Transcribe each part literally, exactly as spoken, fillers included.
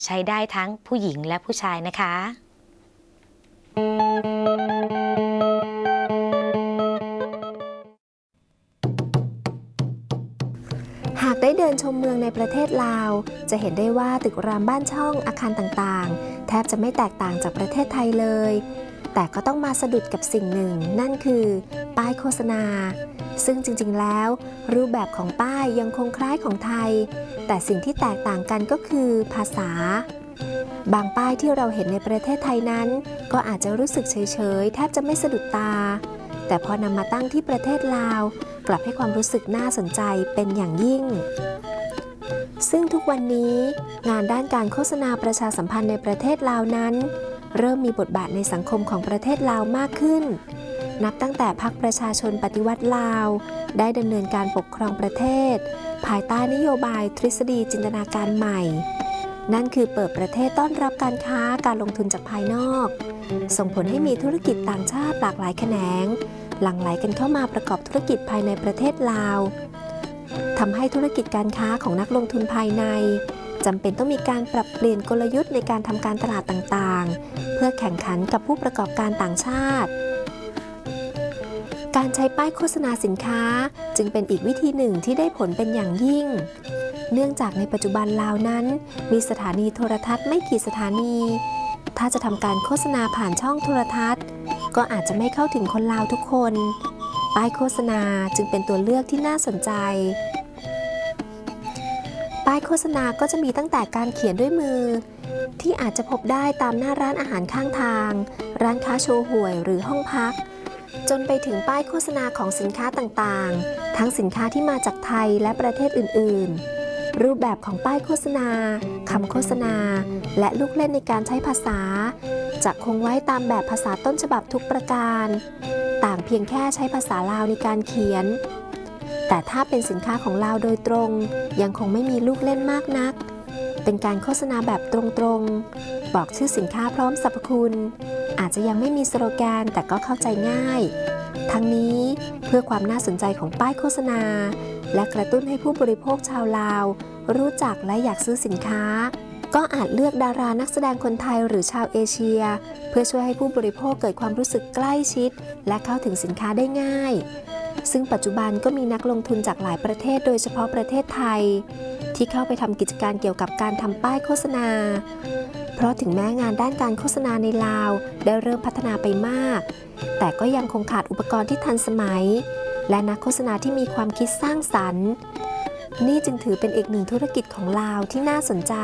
ใช้ได้ทั้งผู้หญิงและผู้ชายนะคะหากได้เดินชมเมืองในประเทศลาวจะเห็นได้ว่าตึกรามบ้านช่องอาคารต่างๆแทบจะไม่แตกต่างจากประเทศไทยเลยแต่ก็ต้องมาสะดุดกับสิ่งหนึ่งนั่นคือป้ายโฆษณาซึ่งจริงๆแล้วรูปแบบของป้ายยังคงคล้ายของไทยแต่สิ่งที่แตกต่างกันก็คือภาษาบางป้ายที่เราเห็นในประเทศไทยนั้นก็อาจจะรู้สึกเฉยๆแทบจะไม่สะดุดตาแต่พอนำมาตั้งที่ประเทศลาวกลับให้ความรู้สึกน่าสนใจเป็นอย่างยิ่งซึ่งทุกวันนี้งานด้านการโฆษณาประชาสัมพันธ์ในประเทศลาวนั้นเริ่มมีบทบาทในสังคมของประเทศลาวมากขึ้นนับตั้งแต่พรรคประชาชนปฏิวัติลาวได้ดำเนินการปกครองประเทศภายใต้นโยบายทฤษฎีจินตนาการใหม่นั่นคือเปิดประเทศต้อนรับการค้าการลงทุนจากภายนอกส่งผลให้มีธุรกิจต่างชาติหลากหลายแขนงหลั่งไหลกันเข้ามาประกอบธุรกิจภายในประเทศลาวทำให้ธุรกิจการค้าของนักลงทุนภายในจำเป็นต้องมีการปรับเปลี่ยนกลยุทธ์ในการทำการตลาดต่างๆเพื่อแข่งขันกับผู้ประกอบการต่างชาติการใช้ป้ายโฆษณาสินค้าจึงเป็นอีกวิธีหนึ่งที่ได้ผลเป็นอย่างยิ่งเนื่องจากในปัจจุบันลาวนั้นมีสถานีโทรทัศน์ไม่กี่สถานีถ้าจะทำการโฆษณาผ่านช่องโทรทัศน์ก็อาจจะไม่เข้าถึงคนลาวทุกคนป้ายโฆษณาจึงเป็นตัวเลือกที่น่าสนใจป้ายโฆษณาก็จะมีตั้งแต่การเขียนด้วยมือที่อาจจะพบได้ตามหน้าร้านอาหารข้างทางร้านค้าโชห่วยหรือห้องพักจนไปถึงป้ายโฆษณาของสินค้าต่างๆทั้งสินค้าที่มาจากไทยและประเทศอื่นๆรูปแบบของป้ายโฆษณาคำโฆษณาและลูกเล่นในการใช้ภาษาจะคงไว้ตามแบบภาษาต้นฉบับทุกประการต่างเพียงแค่ใช้ภาษาลาวในการเขียนแต่ถ้าเป็นสินค้าของลาวโดยตรงยังคงไม่มีลูกเล่นมากนักเป็นการโฆษณาแบบตรงๆบอกชื่อสินค้าพร้อมสรรพคุณอาจจะยังไม่มีสโลแกนแต่ก็เข้าใจง่ายทั้งนี้เพื่อความน่าสนใจของป้ายโฆษณาและกระตุ้นให้ผู้บริโภคชาวลาวรู้จักและอยากซื้อสินค้าก็อาจเลือกดารานักแสดงคนไทยหรือชาวเอเชียเพื่อช่วยให้ผู้บริโภคเกิดความรู้สึกใกล้ชิดและเข้าถึงสินค้าได้ง่ายซึ่งปัจจุบันก็มีนักลงทุนจากหลายประเทศโดยเฉพาะประเทศไทยที่เข้าไปทำกิจการเกี่ยวกับการทำป้ายโฆษณาเพราะถึงแม้งานด้านการโฆษณาในลาวได้เริ่มพัฒนาไปมากแต่ก็ยังคงขาดอุปกรณ์ที่ทันสมัยและนักโฆษณาที่มีความคิดสร้างสรรค์นี่จึงถือเป็นอีกหนึ่งธุรกิจของลาวที่น่าสนใจ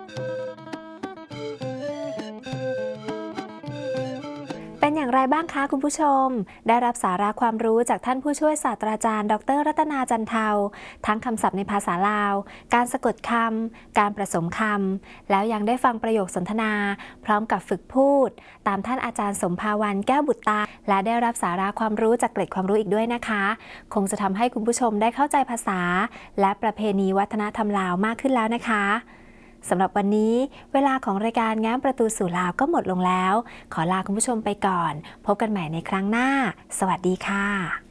เป็นอย่างไรบ้างคะคุณผู้ชมได้รับสาระความรู้จากท่านผู้ช่วยศาสตราจารย์ดร.รัตนาจันเทาทั้งคำศัพท์ในภาษาลาวการสะกดคำการผสมคำแล้วยังได้ฟังประโยคสนทนาพร้อมกับฝึกพูดตามท่านอาจารย์สมภาวันแก้วบุตรตาและได้รับสาระความรู้จากเกร็ดความรู้อีกด้วยนะคะคงจะทำให้คุณผู้ชมได้เข้าใจภาษาและประเพณีวัฒนธรรมลาวมากขึ้นแล้วนะคะสำหรับวันนี้เวลาของรายการแง้มประตูสู่ลาวก็หมดลงแล้วขอลาคุณผู้ชมไปก่อนพบกันใหม่ในครั้งหน้าสวัสดีค่ะ